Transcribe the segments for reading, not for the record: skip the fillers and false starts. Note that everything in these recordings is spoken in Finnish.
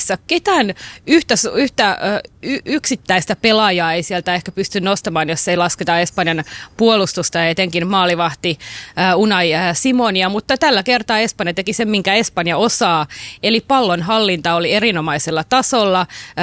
Espanjassa. Ketään yksittäistä pelaajaa ei sieltä ehkä pysty nostamaan, jos ei lasketa Espanjan puolustusta ja etenkin maalivahti Unai Simonia, mutta tällä kertaa Espanja teki sen, minkä Espanja osaa, eli pallon hallinta oli erinomaisella tasolla.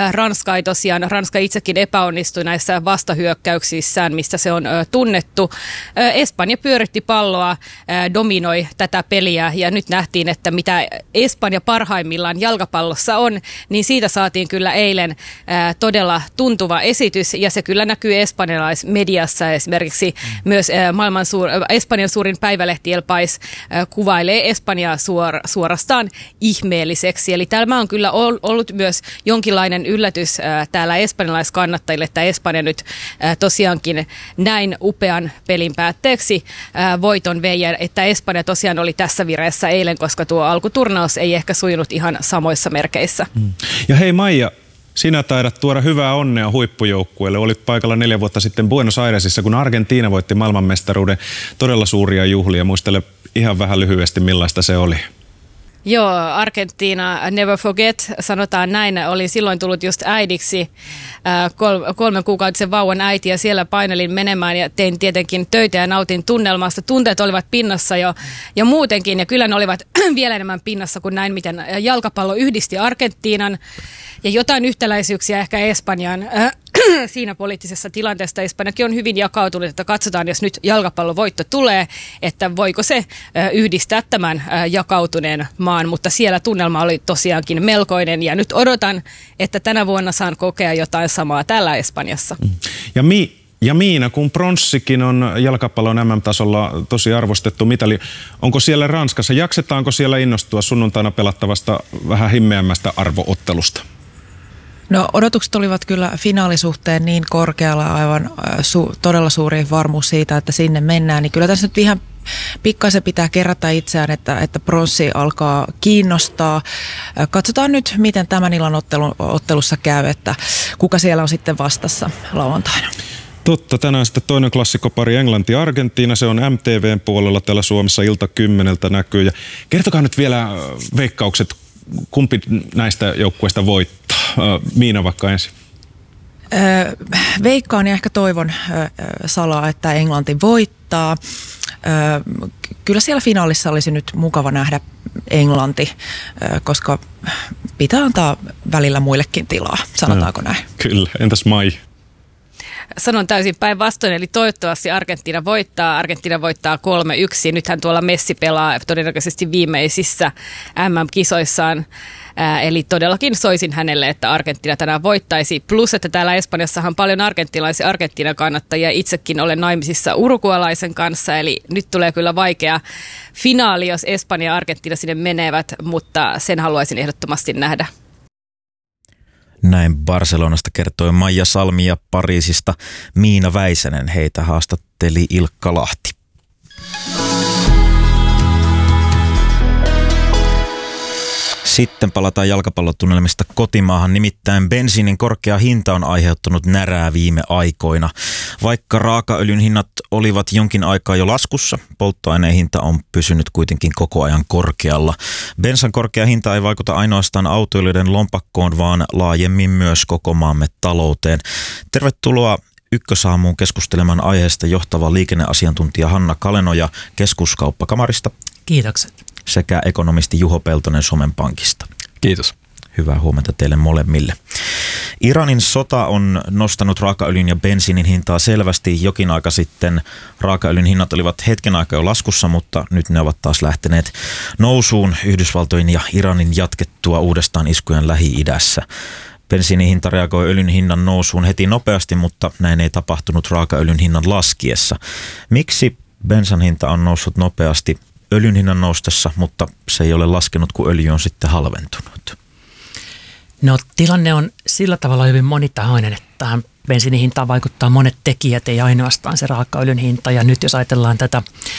Ranska itsekin epäonnistui näissä vastahyökkäyksissään, mistä se on tunnettu. Espanja pyöritti palloa, dominoi tätä peliä ja nyt nähtiin, että mitä Espanja parhaimmillaan jalkapallossa on, niin siitä saatiin kyllä eilen todella tuntuva esitys ja se kyllä näkyy espanjalaismediassa. Esimerkiksi myös Espanjan suurin päivälehti El País kuvailee Espanjaa suorastaan ihmeelliseksi. Eli tämä on kyllä ollut myös jonkinlainen yllätys täällä espanjalaiskannattajille, että Espanja nyt tosiaankin näin upean pelin päätteeksi voiton vei, että Espanja tosiaan oli tässä vireessä eilen, koska tuo alkuturnaus ei ehkä sujunut ihan samoissa merkeissä. Ja hei Maija, sinä taidat tuoda hyvää onnea huippujoukkueelle. Olit paikalla 4 vuotta sitten Buenos Airesissa, kun Argentiina voitti maailmanmestaruuden. Todella suuria juhlia. Muistele ihan vähän lyhyesti, millaista se oli. Joo, Argentiina, never forget, sanotaan näin. Olin silloin tullut just äidiksi, 3 kuukautisen vauvan äiti ja siellä painelin menemään ja tein tietenkin töitä ja nautin tunnelmasta. Tunteet olivat pinnassa jo muutenkin ja kyllä ne olivat vielä enemmän pinnassa kuin näin, miten jalkapallo yhdisti Argentiinan ja jotain yhtäläisyyksiä ehkä Espanjaan. Siinä poliittisessa tilanteessa Espanjakin on hyvin jakautunut, että katsotaan, jos nyt jalkapallovoitto tulee, että voiko se yhdistää tämän jakautuneen maan, mutta siellä tunnelma oli tosiaankin melkoinen ja nyt odotan, että tänä vuonna saan kokea jotain samaa täällä Espanjassa. Ja Miina, kun pronssikin on jalkapallon MM-tasolla tosi arvostettu mitali, onko siellä Ranskassa, jaksetaanko siellä innostua sunnuntaina pelattavasta vähän himmeämmästä arvoottelusta? No odotukset olivat kyllä finaalisuhteen niin korkealla, aivan todella suuri varmuus siitä, että sinne mennään, niin kyllä tässä nyt ihan pikkaisen pitää kerätä itseään, että pronssi alkaa kiinnostaa. Katsotaan nyt, miten tämän illan ottelussa käy, että kuka siellä on sitten vastassa lauantaina. Totta, tänään sitten toinen klassikkopari Englanti-Argentiina, se on MTVn puolella täällä Suomessa ilta 10 näkyy. Ja kertokaa nyt vielä veikkaukset, kumpi näistä joukkueista voittaa? Miina vaikka ensin. Veikkaan ja ehkä toivon salaa, että Englanti voittaa. Kyllä siellä finaalissa olisi nyt mukava nähdä Englanti, koska pitää antaa välillä muillekin tilaa, sanotaanko näin? Kyllä, entäs Mai? Sanon täysin päinvastoin, eli toivottavasti Argentiina voittaa 3-1. Nythän tuolla Messi pelaa todennäköisesti viimeisissä MM-kisoissaan. Eli todellakin soisin hänelle, että Argentiina tänään voittaisi. Plus, että täällä Espanjassahan on paljon argentialaisia Argentiina-kannattajia. Itsekin olen naimisissa urugualaisen kanssa, eli nyt tulee kyllä vaikea finaali, jos Espanja ja Argentiina sinne menevät, mutta sen haluaisin ehdottomasti nähdä. Näin Barcelonasta kertoi Maija Salmi ja Pariisista Miina Väisänen. Heitä haastatteli Ilkka Lahti. Sitten palataan jalkapallotunnelmista kotimaahan, nimittäin bensiinin korkea hinta on aiheuttanut närää viime aikoina. Vaikka raakaöljyn hinnat olivat jonkin aikaa jo laskussa, polttoaineen hinta on pysynyt kuitenkin koko ajan korkealla. Bensan korkea hinta ei vaikuta ainoastaan autoilijoiden lompakkoon, vaan laajemmin myös koko maamme talouteen. Tervetuloa Ykkösaamuun keskustelemaan aiheesta johtava liikenneasiantuntija Hanna Kalenoja Keskuskauppakamarista. Kiitokset. Sekä ekonomisti Juho Peltonen Suomen Pankista. Kiitos. Hyvää huomenta teille molemmille. Iranin sota on nostanut raakaöljyn ja bensiinin hintaa selvästi. Jokin aika sitten raakaöljyn hinnat olivat hetken aikaa jo laskussa, mutta nyt ne ovat taas lähteneet nousuun Yhdysvaltojen ja Iranin jatkettua uudestaan iskujen Lähi-idässä. Bensiinin hinta reagoi öljyn hinnan nousuun heti nopeasti, mutta näin ei tapahtunut raakaöljyn hinnan laskiessa. Miksi bensan hinta on noussut nopeasti öljyn hinnan noustessa, mutta se ei ole laskenut, kun öljy on sitten halventunut? No tilanne on sillä tavalla hyvin monitahoinen, että tähän bensiinin hintaan vaikuttaa monet tekijät, ei ainoastaan se raakaöljyn hinta. Ja nyt jos ajatellaan tätä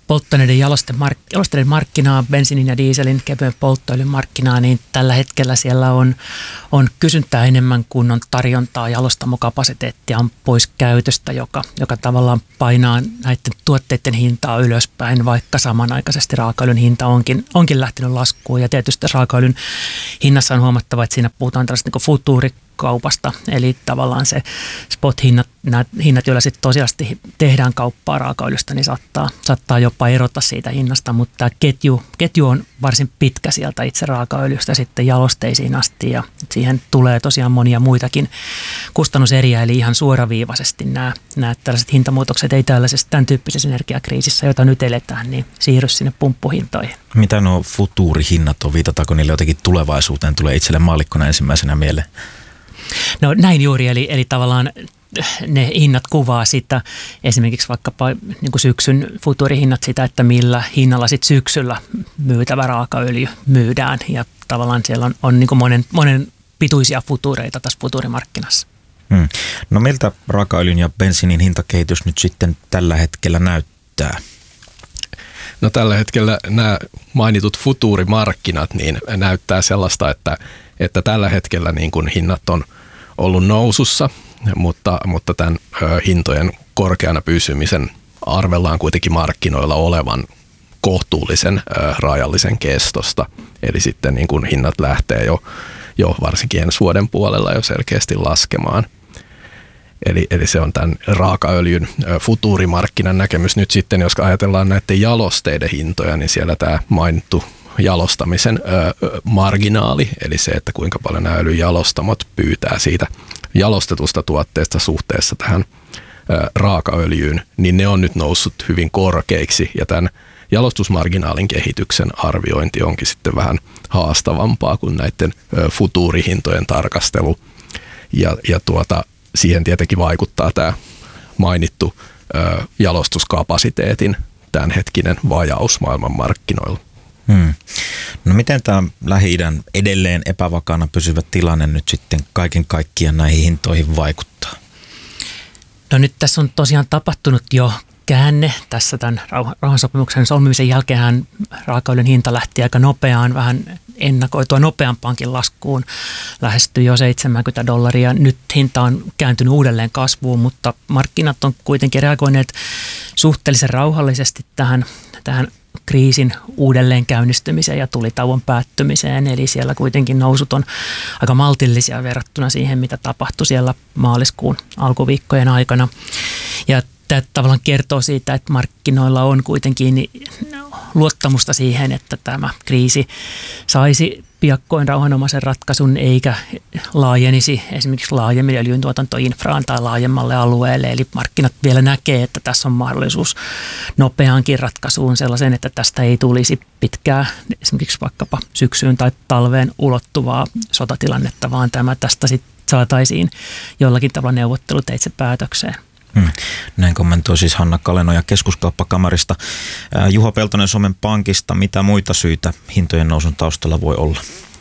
polttoaineiden jalosteiden markkinaa, bensiinin ja dieselin, kevyen polttoöljyn markkinaa, niin tällä hetkellä siellä on kysyntää enemmän kuin on tarjontaa. Jalostamokapasiteettia on pois käytöstä, joka tavallaan painaa näiden tuotteiden hintaa ylöspäin, vaikka samanaikaisesti raakaöljyn hinta onkin lähtenyt laskuun. Ja tietysti raakaöljyn hinnassa on huomattava, että siinä puhutaan tällaista niin futuurikaupasta, eli tavallaan se spot-hinnat, nämä hinnat, joilla sitten tosiaan tehdään kauppaa raakaöljystä, niin saattaa jopa erota siitä hinnasta, mutta tämä ketju on varsin pitkä sieltä itse raakaöljystä sitten jalosteisiin asti, ja siihen tulee tosiaan monia muitakin kustannuseriä, eli ihan suoraviivaisesti nämä tällaiset hintamuutokset ei tämän tyyppisessä energiakriisissä, jota nyt eletään, niin siirry sinne pumppuhintoihin. Mitä nuo futuurihinnat on? Viitataanko niille jotenkin tulevaisuuteen? Tulee itselle maallikkona ensimmäisenä mieleen. No näin juuri, eli tavallaan ne hinnat kuvaa sitä, esimerkiksi vaikkapa niin kuin syksyn futuurihinnat sitä, että millä hinnalla sit syksyllä myytävä raakaöljy myydään, ja tavallaan siellä on niin kuin monen pituisia futuureita tässä futuurimarkkinassa. No miltä raakaöljyn ja bensiinin hintakehitys nyt sitten tällä hetkellä näyttää? No tällä hetkellä nämä mainitut futuurimarkkinat niin näyttää sellaista, että tällä hetkellä niin kuin hinnat on ollut nousussa, mutta tämän hintojen korkeana pysymisen arvellaan kuitenkin markkinoilla olevan kohtuullisen rajallisen kestosta. Eli sitten niin kuin hinnat lähtee jo varsinkin ensi vuoden puolella jo selkeästi laskemaan. Eli se on tämän raakaöljyn futuurimarkkinan näkemys. Nyt sitten, jos ajatellaan näiden jalosteiden hintoja, niin siellä tämä mainittu jalostamisen marginaali, eli se, että kuinka paljon nämä öljyjalostamot pyytää siitä jalostetusta tuotteesta suhteessa tähän raakaöljyyn, niin ne on nyt noussut hyvin korkeiksi, ja tämän jalostusmarginaalin kehityksen arviointi onkin sitten vähän haastavampaa kuin näiden futuurihintojen tarkastelu, ja siihen tietenkin vaikuttaa tämä mainittu jalostuskapasiteetin tämänhetkinen vajaus maailmanmarkkinoilla. No miten tämä Lähi-idän edelleen epävakaana pysyvä tilanne nyt sitten kaiken kaikkiaan näihin hintoihin vaikuttaa? No nyt tässä on tosiaan tapahtunut jo käänne tässä tämän rauhansopimuksen solmimisen jälkeen. Raakaöljyn hinta lähti aika nopeaan, vähän ennakoitua nopeampaankin laskuun, lähestyi jo $70. Nyt hinta on kääntynyt uudelleen kasvuun, mutta markkinat on kuitenkin reagoineet suhteellisen rauhallisesti tähän kriisin uudelleen käynnistymiseen ja tulitauon päättymiseen. Eli siellä kuitenkin nousut on aika maltillisia verrattuna siihen, mitä tapahtui siellä maaliskuun alkuviikkojen aikana. Ja tämä tavallaan kertoo siitä, että markkinoilla on kuitenkin luottamusta siihen, että tämä kriisi saisi piakkoin rauhanomaisen ratkaisun eikä laajenisi esimerkiksi laajemmin öljyntuotantoinfraan tai laajemmalle alueelle. Eli markkinat vielä näkee, että tässä on mahdollisuus nopeaankin ratkaisuun sellaisen, että tästä ei tulisi pitkää esimerkiksi vaikkapa syksyyn tai talveen ulottuvaa sotatilannetta, vaan tästä sitten saataisiin jollakin tavalla neuvotteluteitse päätökseen. Näin kommentoi siis Hanna Kalenoja Keskuskauppakamarista. Juha Peltonen Suomen Pankista, mitä muita syitä hintojen nousun taustalla voi olla?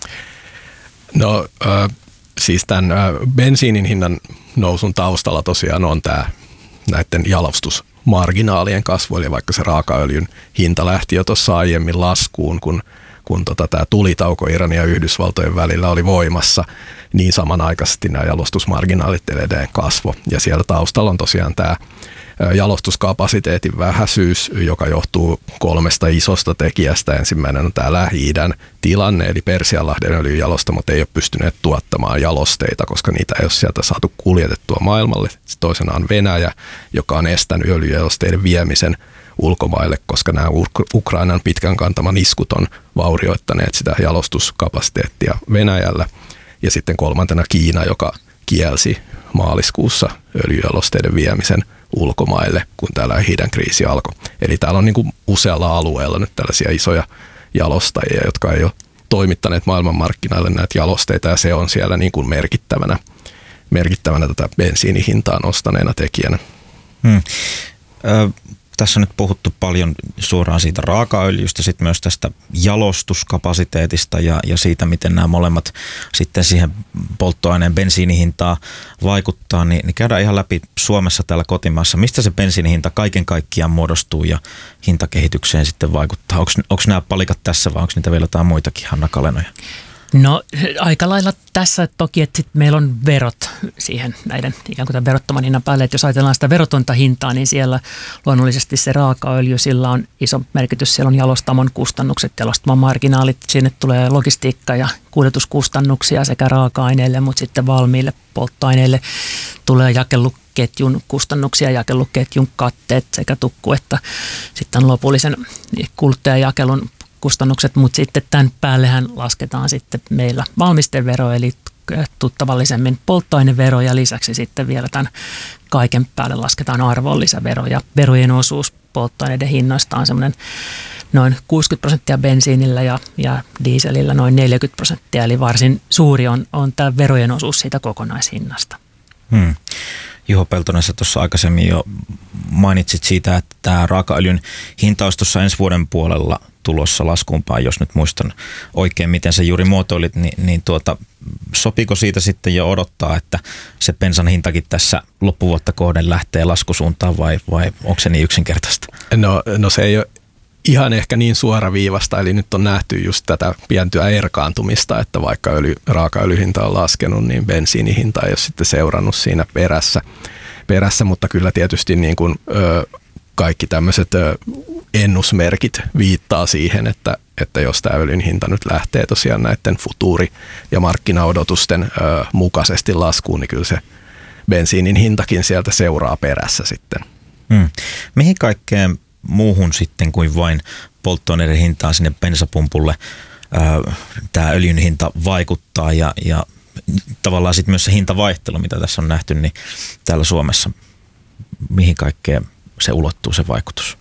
No siis tämän bensiinin hinnan nousun taustalla tosiaan on tämä näiden jalostusmarginaalien kasvu, eli vaikka se raakaöljyn hinta lähti jo tuossa aiemmin laskuun, kun tämä tulitauko Iranin ja Yhdysvaltojen välillä oli voimassa, niin samanaikaisesti nämä jalostusmarginaalit edelleen kasvo. Ja siellä taustalla on tosiaan tämä jalostuskapasiteetin vähäisyys, joka johtuu 3 isosta tekijästä. Ensimmäinen on tämä Lähi-idän tilanne, eli Persianlahden öljyjalostamot ei ole pystyneet tuottamaan jalosteita, koska niitä ei ole sieltä saatu kuljetettua maailmalle. Toisena on Venäjä, joka on estänyt öljyjalosteiden viemisen ulkomaille, koska nämä Ukrainan pitkän kantaman iskut on vaurioittaneet sitä jalostuskapasiteettia Venäjällä. Ja sitten kolmantena Kiina, joka kielsi maaliskuussa öljyjalosteiden viemisen ulkomaille, kun täällä Lähi-idän kriisi alkoi. Eli täällä on niin kuin usealla alueella nyt tällaisia isoja jalostajia, jotka ei ole toimittaneet maailmanmarkkinoille näitä jalosteita, ja se on siellä niin kuin merkittävänä tätä bensiinihintaa nostaneena tekijänä. Tässä on nyt puhuttu paljon suoraan siitä raakaöljystä, sitten myös tästä jalostuskapasiteetista ja siitä, miten nämä molemmat sitten siihen polttoaineen bensiinihintaan vaikuttaa, niin käydään ihan läpi Suomessa täällä kotimaassa. Mistä se bensiinihinta kaiken kaikkiaan muodostuu ja hintakehitykseen sitten vaikuttaa? Onko nämä palikat tässä vai onko niitä vielä jotain muitakin, Hanna Kalenoja? No aika lailla tässä toki, että sit meillä on verot siihen näiden ikään kuin tämän verottoman hinnan päälle. Että jos ajatellaan sitä verotonta hintaa, niin siellä luonnollisesti se raakaöljy, sillä on iso merkitys. Siellä on jalostamon kustannukset, jalostamon marginaalit, sinne tulee logistiikka- ja kuljetuskustannuksia sekä raaka-aineille, mutta sitten valmiille polttoaineille tulee jakeluketjun kustannuksia, jakeluketjun katteet sekä tukku, että sitten lopullisen kuluttajajakelun kustannukset, mutta sitten tämän päällehän lasketaan sitten meillä valmistevero, eli tuttavallisemmin polttoainevero ja lisäksi sitten vielä tämän kaiken päälle lasketaan arvonlisävero ja verojen osuus polttoaineiden hinnoista on semmoinen noin 60% bensiinillä ja dieselillä noin 40%, eli varsin suuri on tämä verojen osuus siitä kokonaishinnasta. Juho Peltonen, sä tuossa aikaisemmin jo mainitsit siitä, että tämä raakaöljyn hinta olisi tuossa ensi vuoden puolella tulossa laskuunpäin, jos nyt muistan oikein, miten se juuri muotoilit, niin sopiko siitä sitten jo odottaa, että se bensan hintakin tässä loppuvuotta kohden lähtee laskusuuntaan vai onko se niin yksinkertaista? No se ei ole ihan ehkä niin suoraviivasta, eli nyt on nähty just tätä pientyä erkaantumista, että vaikka raakaöljyhinta on laskenut, niin bensiinihinta ei ole sitten seurannut siinä perässä, mutta kyllä tietysti niin kuin, kaikki tämmöiset ennusmerkit viittaa siihen, että jos tämä öljyn hinta nyt lähtee tosiaan näiden futuuri- ja markkinaodotusten mukaisesti laskuun, niin kyllä se bensiinin hintakin sieltä seuraa perässä sitten. Mihin kaikkeen muuhun sitten kuin vain polttoaineiden hintaan sinne bensapumpulle tämä öljyn hinta vaikuttaa ja tavallaan sitten myös se hintavaihtelu, mitä tässä on nähty, niin täällä Suomessa, mihin kaikkeen se ulottuu se vaikutus?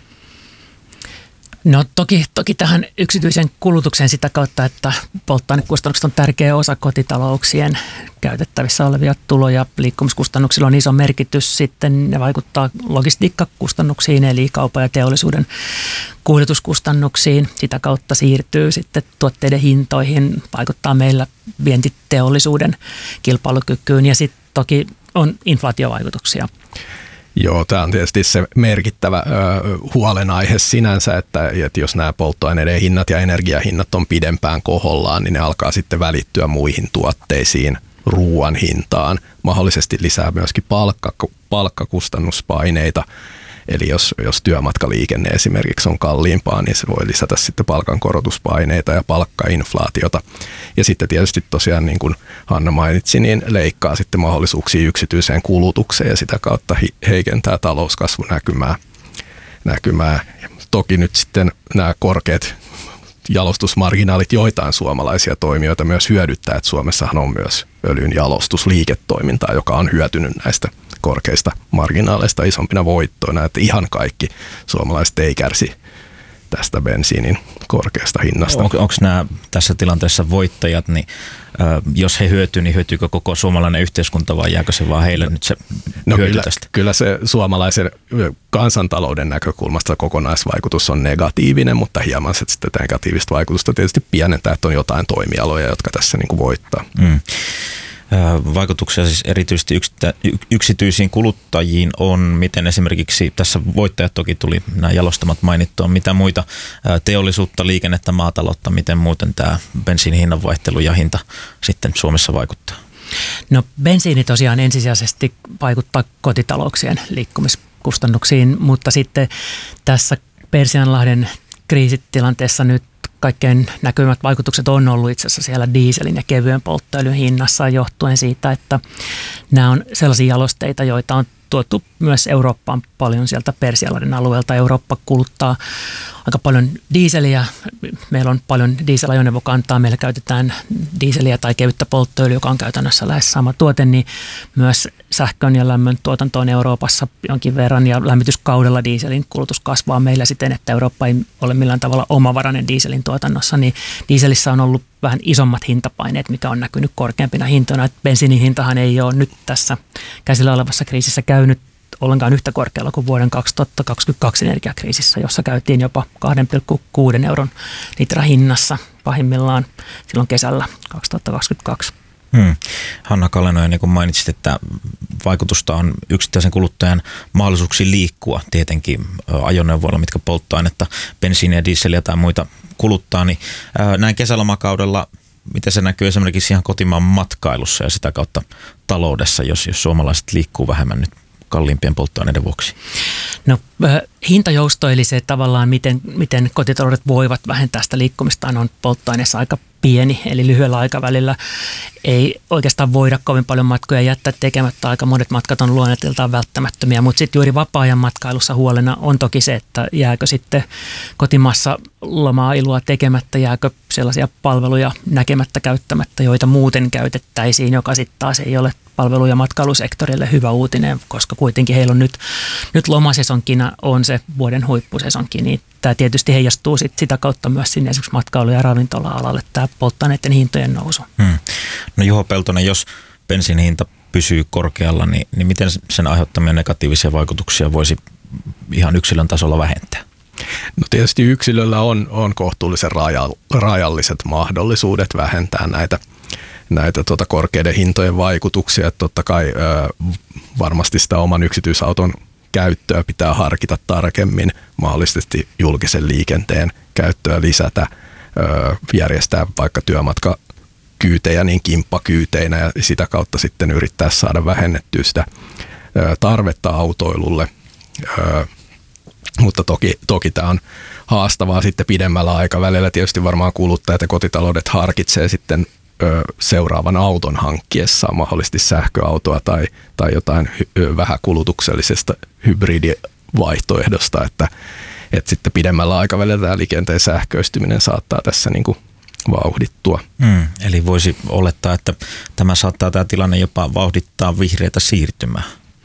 No toki tähän yksityisen kulutukseen sitä kautta, että polttoainekustannukset on tärkeä osa kotitalouksien käytettävissä olevia tuloja. Liikkumiskustannuksilla on iso merkitys. Sitten ne vaikuttaa logistiikkakustannuksiin eli kaupan ja teollisuuden kuljetuskustannuksiin. Sitä kautta siirtyy sitten tuotteiden hintoihin, vaikuttaa meillä vientiteollisuuden kilpailukykyyn ja sitten toki on inflaatiovaikutuksia. Joo, tämä on tietysti se merkittävä huolenaihe sinänsä, että jos nämä polttoaineiden hinnat ja energiahinnat on pidempään kohollaan, niin ne alkaa sitten välittyä muihin tuotteisiin, ruoan hintaan, mahdollisesti lisää myöskin palkkakustannuspaineita. Eli jos työmatkaliikenne esimerkiksi on kalliimpaa, niin se voi lisätä sitten palkankorotuspaineita ja palkkainflaatiota. Ja sitten tietysti tosiaan, niin kuin Hanna mainitsi, niin leikkaa sitten mahdollisuuksia yksityiseen kulutukseen ja sitä kautta heikentää talouskasvunäkymää. Toki nyt sitten nämä korkeat jalostusmarginaalit joitain suomalaisia toimijoita myös hyödyttää, että Suomessahan on myös öljyn jalostusliiketoimintaa, joka on hyötynyt näistä korkeista marginaaleista isompina voittoina, että ihan kaikki suomalaiset ei kärsi tästä bensiinin korkeasta hinnasta. Onko nämä tässä tilanteessa voittajat, niin jos he hyötyy, niin hyötyykö koko suomalainen yhteiskunta vai jääkö se vaan heille nyt se hyöty tästä? Kyllä se suomalaisen kansantalouden näkökulmasta kokonaisvaikutus on negatiivinen, mutta hieman se sitten negatiivista vaikutusta tietysti pienentää, että on jotain toimialoja, jotka tässä niin kuin voittaa. Vaikutuksia siis erityisesti yksityisiin kuluttajiin on, miten esimerkiksi tässä voittajat toki tuli nämä jalostamat mainittua, mitä muita teollisuutta, liikennettä, maataloutta, miten muuten tämä bensiinin hinnan vaihtelu ja hinta sitten Suomessa vaikuttaa? No bensiini tosiaan ensisijaisesti vaikuttaa kotitalouksien liikkumiskustannuksiin, mutta sitten tässä Persianlahden kriisitilanteessa nyt kaikkein näkyvät vaikutukset on ollut itse asiassa siellä dieselin ja kevyen polttoöljyn hinnassa johtuen siitä, että nämä on sellaisia jalosteita, joita on tuotu myös Eurooppaan paljon sieltä Persianlahden alueelta. Eurooppa kuluttaa aika paljon dieseliä. Meillä on paljon dieselajoneuvokantaa. Meillä käytetään dieseliä tai kevyttä polttoöljyä, joka on käytännössä lähes sama tuote, niin myös sähkön ja lämmön tuotanto on Euroopassa jonkin verran ja lämmityskaudella dieselin kulutus kasvaa meillä siten, että Eurooppa ei ole millään tavalla omavarainen dieselin tuotannossa, niin dieselissä on ollut vähän isommat hintapaineet, mikä on näkynyt korkeampina hintoina. Bensiinin hintahan ei ole nyt tässä käsillä olevassa kriisissä käynyt ollenkaan yhtä korkealla kuin vuoden 2022 energiakriisissä, jossa käytiin jopa 2,6 euron litra hinnassa pahimmillaan silloin kesällä 2022. Hanna Kalenoja, niin kuin mainitsit, että vaikutusta on yksittäisen kuluttajan mahdollisuuksiin liikkua tietenkin ajoneuvoilla, mitkä polttoainetta, bensiiniä, dieseliä tai muita kuluttaa. Niin näin kesälomakaudella, miten se näkyy esimerkiksi ihan kotimaan matkailussa ja sitä kautta taloudessa, jos suomalaiset liikkuu vähemmän nyt kalliimpien polttoaineiden vuoksi? No hintajousto, eli se tavallaan miten kotitaloudet voivat vähentää sitä liikkumistaan, on polttoaineessa aika pieni, eli lyhyellä aikavälillä ei oikeastaan voida kovin paljon matkoja jättää tekemättä. Aika monet matkat on luonteeltaan välttämättömiä, mutta sitten juuri vapaa-ajan matkailussa huolena on toki se, että jääkö sitten kotimaassa lomaa ilua tekemättä, jääkö sellaisia palveluja näkemättä, käyttämättä, joita muuten käytettäisiin, joka sitten taas ei ole palvelu- ja matkailusektorille hyvä uutinen, koska kuitenkin heillä on nyt lomasesonkina on se vuoden huippusesonki, niin tämä tietysti heijastuu sitä kautta myös sinne esimerkiksi matkailu- ja ravintola-alalle, tämä polttoaineiden hintojen nousu. No Juho Peltonen, jos bensiinin hinta pysyy korkealla, niin miten sen aiheuttamia negatiivisia vaikutuksia voisi ihan yksilön tasolla vähentää? No tietysti yksilöllä on kohtuullisen rajalliset mahdollisuudet vähentää näitä korkeiden hintojen vaikutuksia. Että totta kai varmasti sitä oman yksityisauton käyttöä pitää harkita tarkemmin, mahdollisesti julkisen liikenteen käyttöä lisätä, järjestää vaikka työmatkakyytejä niin kimppakyyteinä ja sitä kautta sitten yrittää saada vähennettyä sitä tarvetta autoilulle. Mutta toki tämä on haastavaa sitten pidemmällä aikavälillä. Tietysti varmaan kuluttajat ja kotitaloudet harkitsee sitten seuraavan auton hankkiessaan mahdollisesti sähköautoa tai jotain vähäkulutuksellisesta hybridivaihtoehdosta, että sitten pidemmällä aikavälillä tämä liikenteen sähköistyminen saattaa tässä niin kuin vauhdittua. Eli voisi olettaa, että tämä tilanne jopa vauhdittaa vihreätä siirtymää.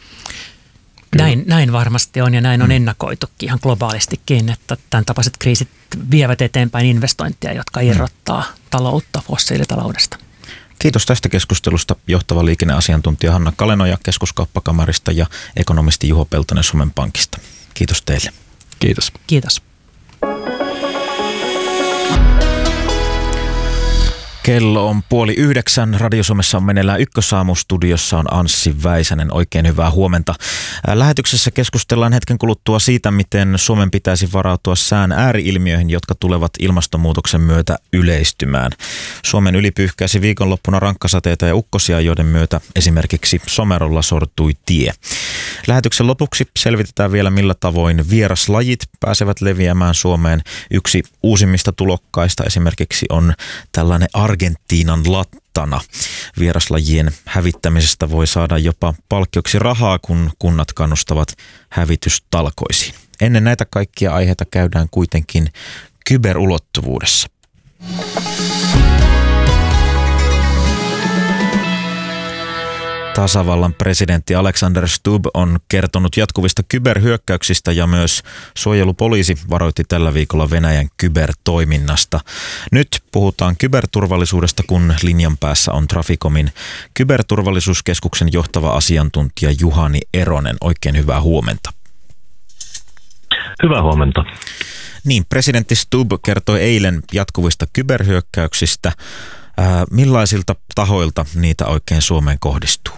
Näin varmasti on ja näin on ennakoitukin ihan globaalistikin, että tämän tapaiset kriisit vievät eteenpäin investointeja, jotka irrottaa taloutta fossiilitaloudesta. Kiitos tästä keskustelusta johtava liikenneasiantuntija Hanna Kalenoja Keskuskauppakamarista ja ekonomisti Juho Peltonen Suomen Pankista. Kiitos teille. Kiitos. Kiitos. Kello on 8:30. Radio Suomessa on meneillään Ykkösaamu. Studiossa on Anssi Väisänen. Oikein hyvää huomenta. Lähetyksessä keskustellaan hetken kuluttua siitä, miten Suomen pitäisi varautua sään ääriilmiöihin, jotka tulevat ilmastonmuutoksen myötä yleistymään. Suomen yli pyyhkäisi viikonloppuna rankkasateita ja ukkosia, joiden myötä esimerkiksi Somerolla sortui tie. Lähetyksen lopuksi selvitetään vielä, millä tavoin vieraslajit pääsevät leviämään Suomeen. Yksi uusimmista tulokkaista esimerkiksi on tällainen Argentiinan lattana. Vieraslajien hävittämisestä voi saada jopa palkkioksi rahaa, kun kunnat kannustavat hävitystalkoisiin. Ennen näitä kaikkia aiheita käydään kuitenkin kyberulottuvuudessa. Tasavallan presidentti Alexander Stubb on kertonut jatkuvista kyberhyökkäyksistä ja myös suojelupoliisi varoitti tällä viikolla Venäjän kybertoiminnasta. Nyt puhutaan kyberturvallisuudesta, kun linjan päässä on Traficomin kyberturvallisuuskeskuksen johtava asiantuntija Juhani Eronen. Oikein hyvää huomenta. Hyvää huomenta. Niin, presidentti Stubb kertoi eilen jatkuvista kyberhyökkäyksistä. Millaisilta tahoilta niitä oikein Suomeen kohdistuu?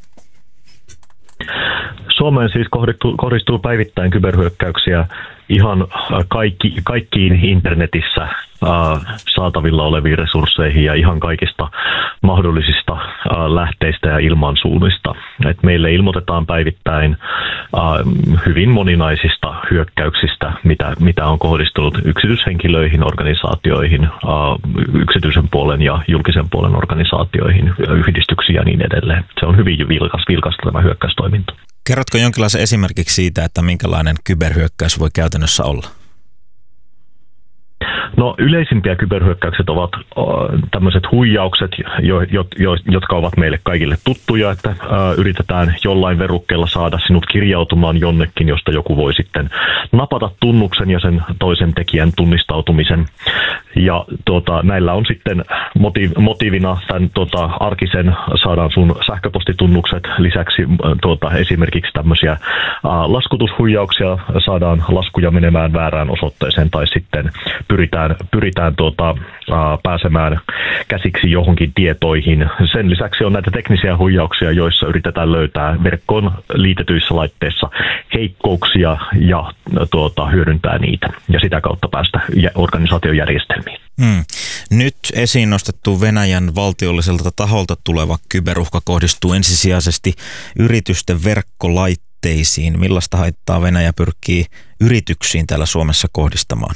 Suomeen siis kohdistuu päivittäin kyberhyökkäyksiä ihan kaikkiin internetissä saatavilla oleviin resursseihin ja ihan kaikista mahdollisista lähteistä ja ilmansuunnista. Et meille ilmoitetaan päivittäin hyvin moninaisista hyökkäyksistä, mitä on kohdistunut yksityishenkilöihin, organisaatioihin, yksityisen puolen ja julkisen puolen organisaatioihin, yhdistyksiin ja niin edelleen. Se on hyvin vilkasta tämä hyökkäystoiminta. Kerrotko jonkinlaisen esimerkiksi siitä, että minkälainen kyberhyökkäys voi käytännössä olla? No yleisimpiä kyberhyökkäykset ovat tämmöiset huijaukset, jotka ovat meille kaikille tuttuja, että yritetään jollain verukkeella saada sinut kirjautumaan jonnekin, josta joku voi sitten napata tunnuksen ja sen toisen tekijän tunnistautumisen. Ja näillä on sitten motiivina tämän arkisen saadaan sun sähköpostitunnukset, lisäksi esimerkiksi tämmöisiä laskutushuijauksia, saadaan laskuja menemään väärään osoitteeseen tai sitten pyritään pääsemään käsiksi johonkin tietoihin. Sen lisäksi on näitä teknisiä huijauksia, joissa yritetään löytää verkkoon liitetyissä laitteissa heikkouksia ja hyödyntää niitä ja sitä kautta päästä organisaatiojärjestelmiin. Nyt esiin nostettu Venäjän valtiolliselta taholta tuleva kyberuhka kohdistuu ensisijaisesti yritysten verkkolaitteisiin. Millaista haittaa Venäjä pyrkii yrityksiin täällä Suomessa kohdistamaan?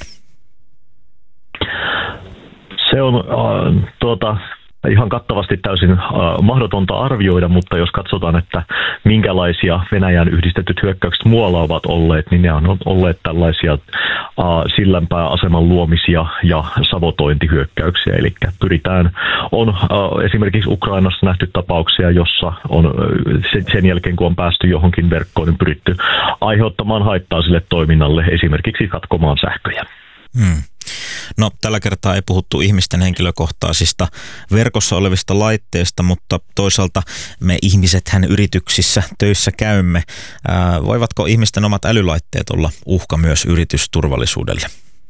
Se on ihan kattavasti täysin mahdotonta arvioida, mutta jos katsotaan, että minkälaisia Venäjän yhdistetyt hyökkäykset muualla ovat olleet, niin ne on olleet tällaisia sillanpääaseman luomisia ja sabotointihyökkäyksiä. Eli on esimerkiksi Ukrainassa nähty tapauksia, jossa on sen jälkeen, kun on päästy johonkin verkkoon, niin pyritty aiheuttamaan haittaa sille toiminnalle, esimerkiksi katkomaan sähköjä. No, tällä kertaa ei puhuttu ihmisten henkilökohtaisista verkossa olevista laitteista, mutta toisaalta me ihmisethän yrityksissä töissä käymme. Voivatko ihmisten omat älylaitteet olla uhka myös yritysturvallisuudelle?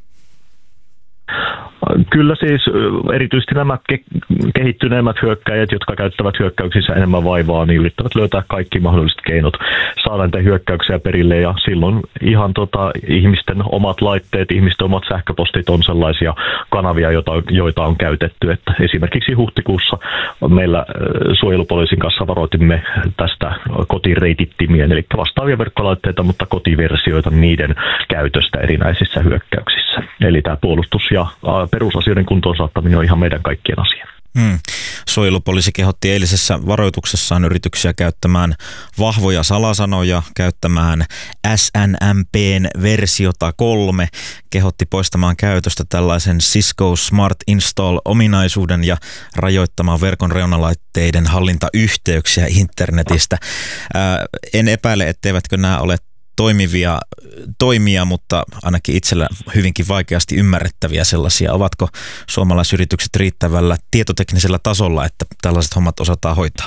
Kyllä siis erityisesti nämä kehittyneemmät hyökkäjät, jotka käyttävät hyökkäyksissä enemmän vaivaa, niin yrittävät löytää kaikki mahdolliset keinot saada niitä hyökkäyksiä perille, ja silloin ihan ihmisten omat laitteet, ihmisten omat sähköpostit on sellaisia kanavia, joita on käytetty. Että esimerkiksi huhtikuussa meillä suojelupoliisin kanssa varoitimme tästä kotireitittimien, eli vastaavia verkkolaitteita, mutta kotiversioita niiden käytöstä erinäisissä hyökkäyksissä. Eli tämä puolustus ja perusasioiden kuntoon saattaminen on ihan meidän kaikkien asia. Suojelupoliisi kehotti eilisessä varoituksessaan yrityksiä käyttämään vahvoja salasanoja, käyttämään SNMPn versiota 3, kehotti poistamaan käytöstä tällaisen Cisco Smart Install-ominaisuuden ja rajoittamaan verkon reunalaitteiden hallintayhteyksiä internetistä. En epäile, etteivätkö nämä ole toimivia toimia, mutta ainakin itsellä hyvinkin vaikeasti ymmärrettäviä sellaisia. Ovatko suomalaisyritykset riittävällä tietoteknisellä tasolla, että tällaiset hommat osataan hoitaa?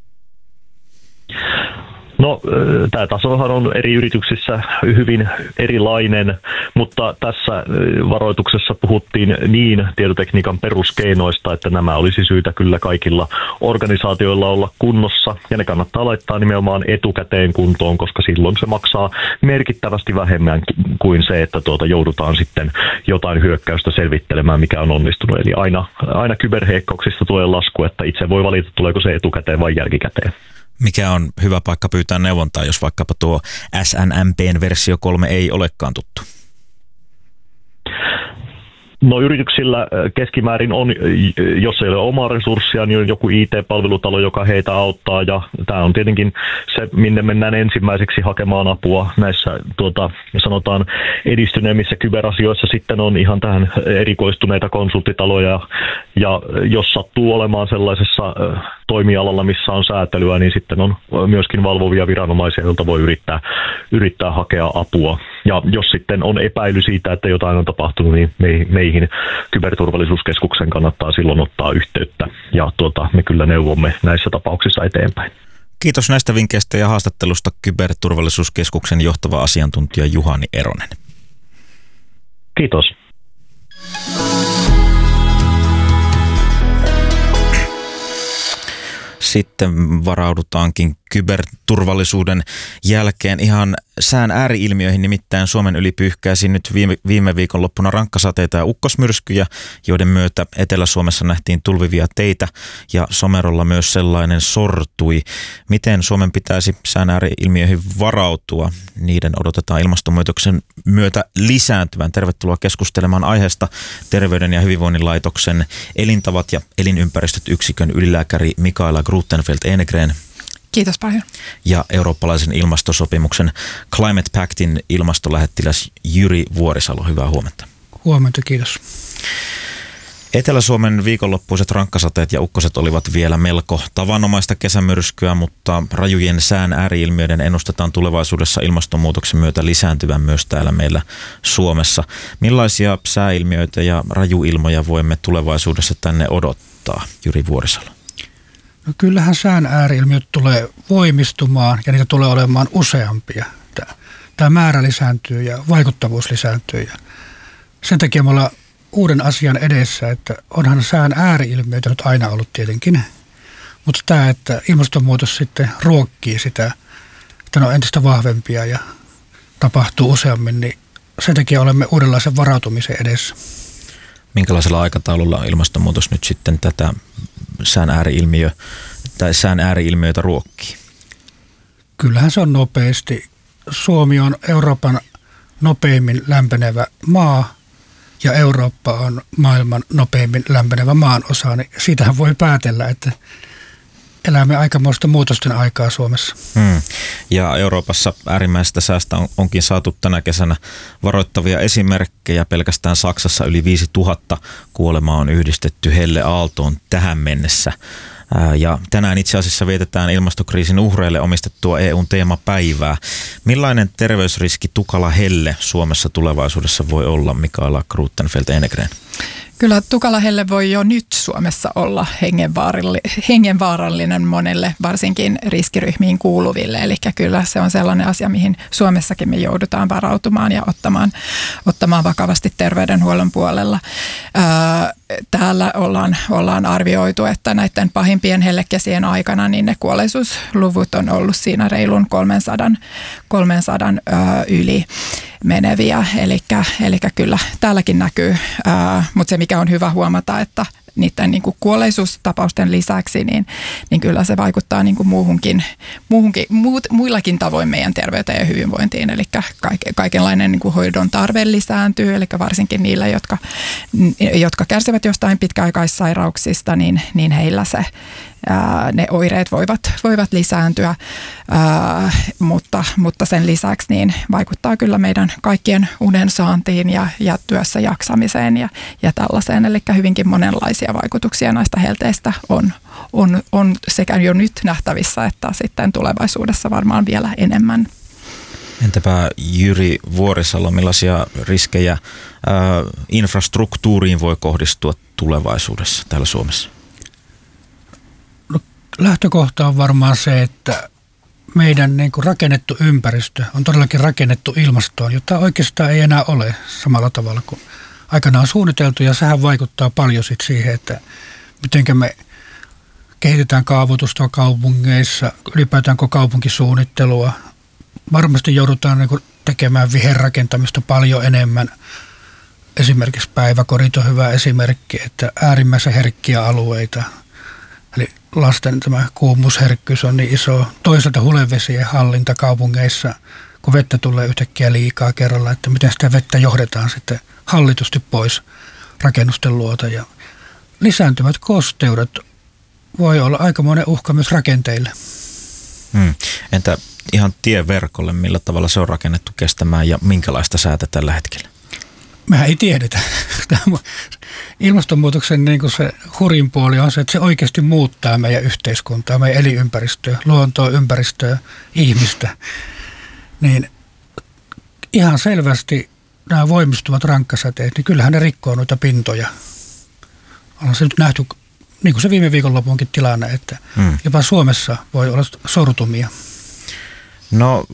No, tämä tasohan on eri yrityksissä hyvin erilainen, mutta tässä varoituksessa puhuttiin niin tietotekniikan peruskeinoista, että nämä olisi syytä kyllä kaikilla organisaatioilla olla kunnossa, ja ne kannattaa laittaa nimenomaan etukäteen kuntoon, koska silloin se maksaa merkittävästi vähemmän kuin se, että joudutaan sitten jotain hyökkäystä selvittelemään, mikä on onnistunut. Eli aina kyberheikkouksista tulee lasku, että itse voi valita, tuleeko se etukäteen vai jälkikäteen. Mikä on hyvä paikka pyytää neuvontaa, jos vaikkapa tuo SNMPn versio 3 ei olekaan tuttu? No, yrityksillä keskimäärin on, jos ei ole omaa resurssia, niin on joku IT-palvelutalo, joka heitä auttaa, ja tämä on tietenkin se, minne mennään ensimmäiseksi hakemaan apua näissä sanotaan edistyneemmissä kyberasioissa. Sitten on ihan tähän erikoistuneita konsulttitaloja, ja jos sattuu olemaan sellaisessa toimialalla, missä on säätelyä, niin sitten on myöskin valvovia viranomaisia, joilta voi yrittää hakea apua. Ja jos sitten on epäily siitä, että jotain on tapahtunut, niin meihin Kyberturvallisuuskeskuksen kannattaa silloin ottaa yhteyttä, ja me kyllä neuvomme näissä tapauksissa eteenpäin. Kiitos näistä vinkkeistä ja haastattelusta Kyberturvallisuuskeskuksen johtava asiantuntija Juhani Eronen. Kiitos. Sitten varaudutaankin kyberturvallisuuden jälkeen ihan sään ääriilmiöihin, nimittäin Suomen yli pyyhkäisi nyt viime viikonloppuna rankkasateita ja ukkosmyrskyjä, joiden myötä Etelä-Suomessa nähtiin tulvivia teitä ja Somerolla myös sellainen sortui. Miten Suomen pitäisi sään ääriilmiöihin varautua? Niiden odotetaan ilmastonmuutoksen myötä lisääntyvän. Tervetuloa keskustelemaan aiheesta Terveyden ja hyvinvoinnin laitoksen elintavat ja elinympäristöt yksikön ylilääkäri Mikaela Grutenfeld-Enegren. Kiitos paljon. Ja eurooppalaisen ilmastosopimuksen Climate Pactin ilmastolähettiläs Jyri Vuorisalo. Hyvää huomenta. Huomenta, kiitos. Etelä-Suomen viikonloppuiset rankkasateet ja ukkoset olivat vielä melko tavanomaista kesämyrskyä, mutta rajujen sään ääriilmiöiden ennustetaan tulevaisuudessa ilmastonmuutoksen myötä lisääntyvän myös täällä meillä Suomessa. Millaisia sääilmiöitä ja rajuilmoja voimme tulevaisuudessa tänne odottaa, Jyri Vuorisalo? No kyllähän sään ääriilmiöt tulee voimistumaan ja niitä tulee olemaan useampia. Tämä määrä lisääntyy ja vaikuttavuus lisääntyy. Ja sen takia me ollaan uuden asian edessä, että onhan sään ääriilmiöitä nyt aina ollut tietenkin, mutta tämä, että ilmastonmuutos sitten ruokkii sitä, että ne on entistä vahvempia ja tapahtuu useammin, niin sen takia olemme uudenlaisen varautumisen edessä. Minkälaisella aikataululla ilmastonmuutos nyt sitten tätä sään ääriilmiöitä ruokkii? Kyllähän se on nopeasti. Suomi on Euroopan nopeimmin lämpenevä maa ja Eurooppa on maailman nopeimmin lämpenevä maanosa, niin siitähän voi päätellä, että elämme aikamoista muutosten aikaa Suomessa. Ja Euroopassa äärimmäisestä säästä onkin saatu tänä kesänä varoittavia esimerkkejä. Pelkästään Saksassa yli 5000 kuolemaa on yhdistetty helleaaltoon tähän mennessä. Ja tänään itse asiassa vietetään ilmastokriisin uhreille omistettua EUn teemapäivää. Millainen terveysriski tukala helle Suomessa tulevaisuudessa voi olla, Mikaela Kruuttenfeldt-Enegren? Kyllä tukala helle voi jo nyt Suomessa olla hengenvaarallinen monelle, varsinkin riskiryhmiin kuuluville. Eli kyllä se on sellainen asia, mihin Suomessakin me joudutaan varautumaan ja ottamaan vakavasti terveydenhuollon puolella. Täällä ollaan arvioitu, että näiden pahimpien hellekesien aikana niin ne kuolleisuusluvut on ollut siinä reilun 300 yli meneviä. Eli kyllä täälläkin näkyy, mutta se mikä on hyvä huomata, että niiden niin kuin kuolleisuustapausten lisäksi, niin kyllä se vaikuttaa niin kuin muillakin tavoin meidän terveyteen ja hyvinvointiin. Eli kaikenlainen niin kuin hoidon tarve lisääntyy, eli varsinkin niillä, jotka kärsivät jostain pitkäaikaissairauksista, niin heillä ne oireet voivat lisääntyä, mutta sen lisäksi niin vaikuttaa kyllä meidän kaikkien unen saantiin ja työssä jaksamiseen ja tällaiseen. Eli hyvinkin monenlaisia vaikutuksia näistä helteistä on sekä jo nyt nähtävissä että sitten tulevaisuudessa varmaan vielä enemmän. Entäpä Jyri Vuorisalo, millaisia riskejä infrastruktuuriin voi kohdistua tulevaisuudessa täällä Suomessa? Lähtökohta on varmaan se, että meidän niin kuin rakennettu ympäristö on todellakin rakennettu ilmastoon, jota oikeastaan ei enää ole samalla tavalla kuin aikanaan suunniteltu. Ja sehän vaikuttaa paljon sit siihen, että miten me kehitetään kaavoitusta kaupungeissa, ylipäätään kaupunkisuunnittelua. Varmasti joudutaan niin kuin tekemään viherrakentamista paljon enemmän. Esimerkiksi päiväkodit on hyvä esimerkki, että äärimmäisen herkkiä alueita. Eli lasten tämä kuumuusherkkyys on niin iso. Toisaalta hulevesien hallinta kaupungeissa, kun vettä tulee yhtäkkiä liikaa kerralla, että miten sitä vettä johdetaan sitten hallitusti pois rakennusten luota. Ja lisääntyvät kosteudet voi olla aikamoinen uhka myös rakenteille. Entä ihan tieverkolle, millä tavalla se on rakennettu kestämään ja minkälaista säätä tällä hetkellä? Mehän ei tiedetä. Ilmastonmuutoksen niin kuin se hurjin puoli on se, että se oikeasti muuttaa meidän yhteiskuntaa, meidän elinympäristöä, luontoa, ympäristöä, ihmistä. Niin ihan selvästi nämä voimistuvat rankkasateet, niin kyllähän ne rikkoo noita pintoja. On se nyt nähty, niin kuin se viime viikonlopunkin tilanne, että jopa Suomessa voi olla sortumia. No,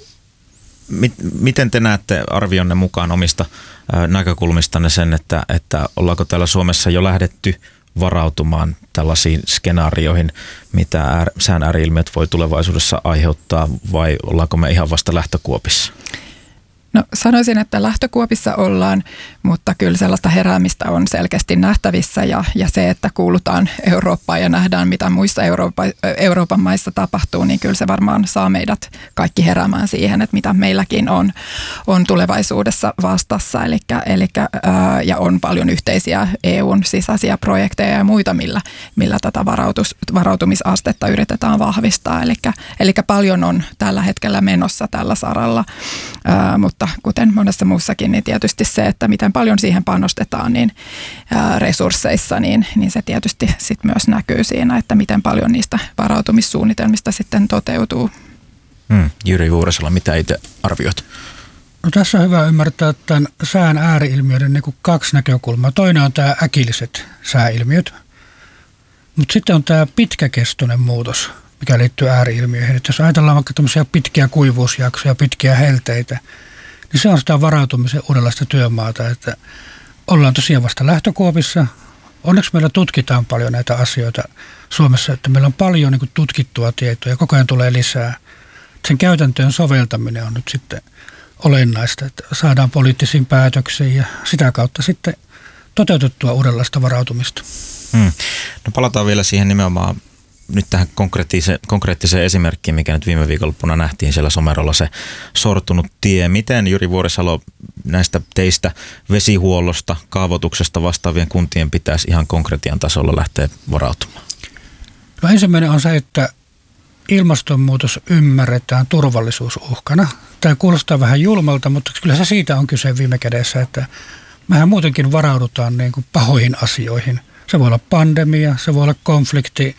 miten te näette arvionne mukaan omista näkökulmistanne sen, että ollaanko täällä Suomessa jo lähdetty varautumaan tällaisiin skenaarioihin, mitä sään ääriilmiöt voi tulevaisuudessa aiheuttaa, vai ollaanko me ihan vasta lähtökuopissa? No sanoisin, että lähtökuopissa ollaan, mutta kyllä sellaista heräämistä on selkeästi nähtävissä ja se, että kuulutaan Eurooppaan ja nähdään, mitä muissa Euroopan maissa tapahtuu, niin kyllä se varmaan saa meidät kaikki heräämään siihen, että mitä meilläkin on tulevaisuudessa vastassa. Ja on paljon yhteisiä EUn sisäisiä projekteja ja muita, millä tätä varautumisastetta yritetään vahvistaa. Eli paljon on tällä hetkellä menossa tällä saralla, mutta kuten monessa muussakin, niin tietysti se, että miten paljon siihen panostetaan niin resursseissa, niin se tietysti sitten myös näkyy siinä, että miten paljon niistä varautumissuunnitelmista sitten toteutuu. Jyri Vuorisalo, mitä itse arvioit? No, tässä on hyvä ymmärtää tämän sään ääriilmiöiden niin kuin kaksi näkökulmaa. Toinen on tämä äkilliset sääilmiöt, mutta sitten on tämä pitkäkestoinen muutos, mikä liittyy ääriilmiöihin. Että jos ajatellaan vaikka tämmöisiä pitkiä kuivuusjaksoja, pitkiä helteitä, niin se on sitä varautumisen uudenlaista työmaata, että ollaan tosiaan vasta lähtökuopissa. Onneksi meillä tutkitaan paljon näitä asioita Suomessa, että meillä on paljon niin kuin tutkittua tietoa ja koko ajan tulee lisää. Sen käytäntöön soveltaminen on nyt sitten olennaista, että saadaan poliittisiin päätöksiin ja sitä kautta sitten toteutettua uudenlaista varautumista. No palataan vielä siihen nimenomaan nyt tähän konkreettiseen esimerkkiin, mikä nyt viime viikonloppuna nähtiin siellä Somerolla, se sortunut tie. Miten, Jyri Vuorisalo, näistä teistä vesihuollosta, kaavoituksesta vastaavien kuntien pitäisi ihan konkretian tasolla lähteä varautumaan? No, ensimmäinen on se, että ilmastonmuutos ymmärretään turvallisuusuhkana. Tämä kuulostaa vähän julmalta, mutta kyllä se siitä on kyse viime kädessä, että mehän muutenkin varaudutaan niin kuin pahoihin asioihin. Se voi olla pandemia, se voi olla konflikti,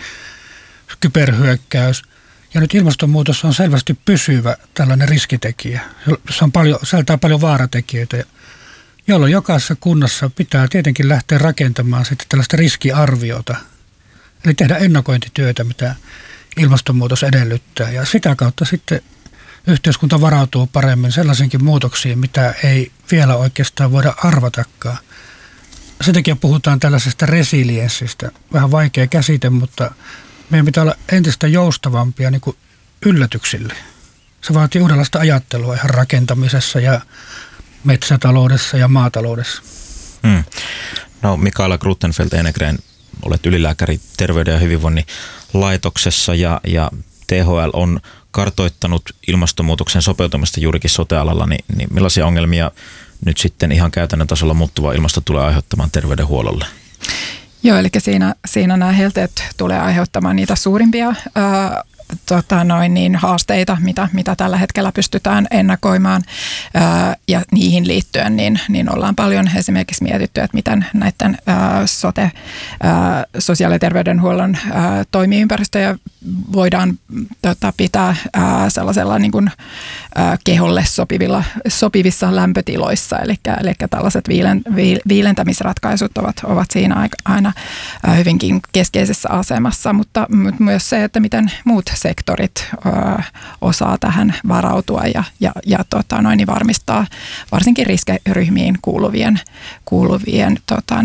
kyberhyökkäys. Ja nyt ilmastonmuutos on selvästi pysyvä tällainen riskitekijä. Se on sisältää paljon vaaratekijöitä, jolloin jokaisessa kunnassa pitää tietenkin lähteä rakentamaan sitten tällaista riskiarviota. Eli tehdä ennakointityötä, mitä ilmastonmuutos edellyttää. Ja sitä kautta sitten yhteiskunta varautuu paremmin sellaisinkin muutoksiin, mitä ei vielä oikeastaan voida arvatakaan. Sen takia puhutaan tällaisesta resilienssistä. Vähän vaikea käsite, mutta meidän pitää olla entistä joustavampia niin kuin yllätyksille. Se vaatii uudenlaista ajattelua ihan rakentamisessa ja metsätaloudessa ja maataloudessa. No, Mikaela Gruttenfeldt-Enegren, olet ylilääkäri Terveyden ja hyvinvoinnin laitoksessa ja THL on kartoittanut ilmastonmuutoksen sopeutumista juurikin sote-alalla, niin millaisia ongelmia nyt sitten ihan käytännön tasolla muuttuva ilmasto tulee aiheuttamaan terveydenhuollolle? Joo, eli siinä nämä helteet tulee aiheuttamaan niitä suurimpia haasteita, mitä tällä hetkellä pystytään ennakoimaan. Ja niihin liittyen niin ollaan paljon esimerkiksi mietitty, että miten näiden sosiaali- ja terveydenhuollon toimiympäristöjä voidaan pitää sellaisella niin kuin, keholle sopivissa lämpötiloissa. Eli tällaiset viilentämisratkaisut ovat siinä aina hyvinkin keskeisessä asemassa, mutta myös se, että miten muut sektorit osaa tähän varautua ja varmistaa varsinkin riskiryhmiin kuuluvien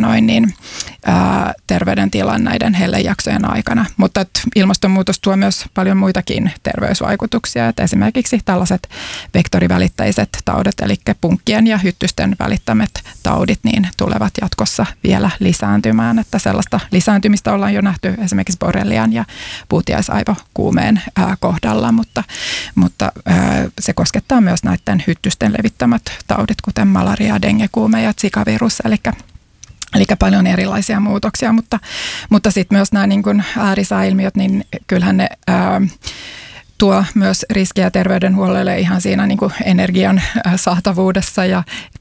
terveydentilan näiden hellejaksojen aikana. Mutta ilmastonmuutos tuo myös paljon muitakin terveysvaikutuksia, että esimerkiksi tällaiset vektorivälitteiset taudit, eli punkkien ja hyttysten välittämät taudit, niin tulevat jatkossa vielä lisääntymään, että sellaista lisääntymistä ollaan jo nähty esimerkiksi borrelian ja puutiaisaivokuumeen kohdalla, mutta se koskettaa myös näiden hyttysten levittämät taudit, kuten malaria, dengekuume ja zika-virus, eli paljon erilaisia muutoksia, mutta sitten myös nämä niin kuin äärisääilmiöt, niin kyllähän ne tuo myös riskejä terveydenhuollolle ihan siinä niin kuin energian saatavuudessa ja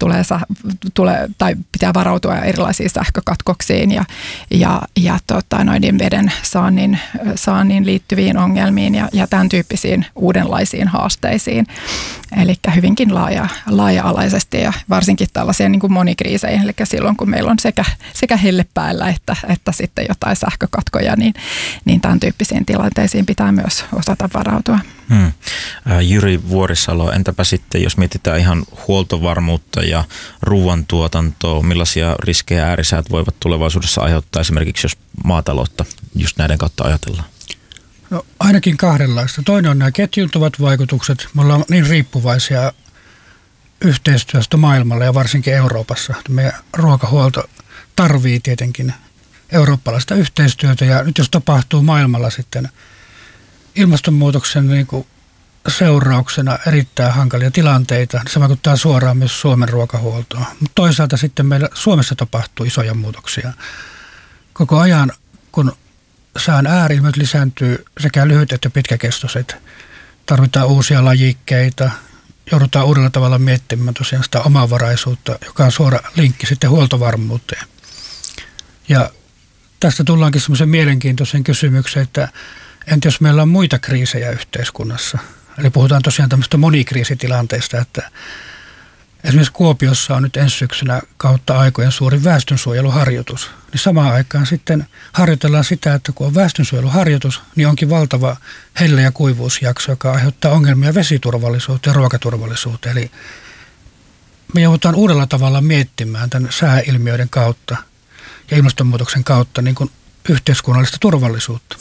pitää varautua erilaisiin sähkökatkoksiin ja veden saannin liittyviin ongelmiin ja tämän tyyppisiin uudenlaisiin haasteisiin. Eli hyvinkin laaja-alaisesti ja varsinkin tällaisia niin kuin monikriiseihin, eli silloin kun meillä on sekä helle päällä että sitten jotain sähkökatkoja, niin tämän tyyppisiin tilanteisiin pitää myös osata varautua. Jyri Vuorisalo, entäpä sitten, jos mietitään ihan huoltovarmuutta ja ruoantuotantoa, millaisia riskejä äärisäät voivat tulevaisuudessa aiheuttaa esimerkiksi, jos maataloutta just näiden kautta ajatellaan? No, ainakin kahdenlaista. Toinen on nämä ketjuntuvat vaikutukset. Me ollaan niin riippuvaisia yhteistyöstä maailmalla ja varsinkin Euroopassa. Meidän ruokahuolto tarvii tietenkin eurooppalaista yhteistyötä ja nyt jos tapahtuu maailmalla sitten ilmastonmuutoksen niin kuin seurauksena erittäin hankalia tilanteita, se vaikuttaa suoraan myös Suomen ruokahuoltoon. Mutta toisaalta sitten meillä Suomessa tapahtuu isoja muutoksia. Koko ajan, kun sään ääriilmiöt lisääntyy sekä lyhyt että pitkäkestoiset, tarvitaan uusia lajikkeita, joudutaan uudella tavalla miettimään tosiaan sitä omavaraisuutta, joka on suora linkki sitten huoltovarmuuteen. Ja tästä tullaankin semmoisen mielenkiintoisen kysymykseen, että entä jos meillä on muita kriisejä yhteiskunnassa? Eli puhutaan tosiaan tämmöistä monikriisitilanteista, että esimerkiksi Kuopiossa on nyt ensi syksynä kautta aikojen suuri väestönsuojeluharjoitus. Niin samaan aikaan sitten harjoitellaan sitä, että kun on väestönsuojeluharjoitus, niin onkin valtava helle- ja kuivuusjakso, joka aiheuttaa ongelmia vesiturvallisuuteen ja ruokaturvallisuuteen. Eli me joudutaan uudella tavalla miettimään tämän sääilmiöiden kautta ja ilmastonmuutoksen kautta niin kuin yhteiskunnallista turvallisuutta.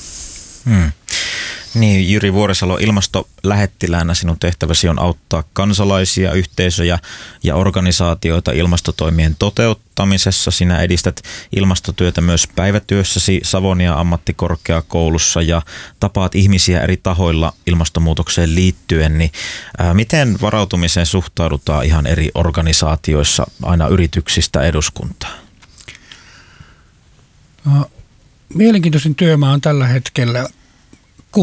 Niin, Jyri Vuorisalo, ilmastolähettiläänä sinun tehtäväsi on auttaa kansalaisia, yhteisöjä ja organisaatioita ilmastotoimien toteuttamisessa. Sinä edistät ilmastotyötä myös päivätyössäsi Savonia ammattikorkeakoulussa ja tapaat ihmisiä eri tahoilla ilmastonmuutokseen liittyen. Niin, miten varautumiseen suhtaudutaan ihan eri organisaatioissa, aina yrityksistä eduskuntaan? No, mielenkiintoisin työmaa on tällä hetkellä